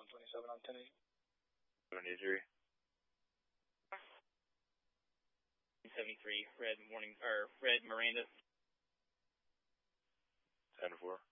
127 on 10-8. 73. 73, Red Miranda. 10-4.